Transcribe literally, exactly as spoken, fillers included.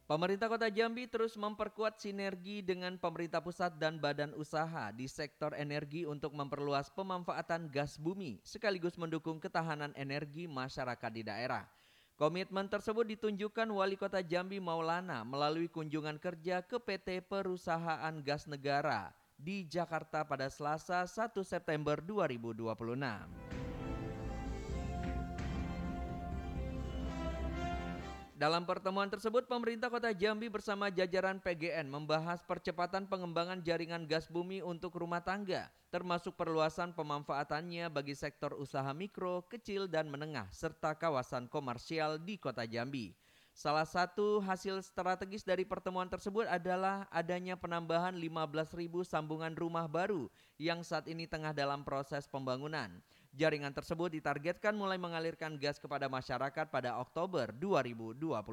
Pemerintah Kota Jambi terus memperkuat sinergi dengan pemerintah pusat dan badan usaha di sektor energi untuk memperluas pemanfaatan gas bumi sekaligus mendukung ketahanan energi masyarakat di daerah. Komitmen tersebut ditunjukkan Wali Kota Jambi Maulana melalui kunjungan kerja ke P T Perusahaan Gas Negara di Jakarta pada Selasa satu September dua ribu dua puluh enam. Dalam pertemuan tersebut, pemerintah Kota Jambi bersama jajaran P G N membahas percepatan pengembangan jaringan gas bumi untuk rumah tangga, termasuk perluasan pemanfaatannya bagi sektor usaha mikro, kecil, dan menengah, serta kawasan komersial di Kota Jambi. Salah satu hasil strategis dari pertemuan tersebut adalah adanya penambahan lima belas ribu sambungan rumah baru yang saat ini tengah dalam proses pembangunan. Jaringan tersebut ditargetkan mulai mengalirkan gas kepada masyarakat pada Oktober dua ribu dua puluh.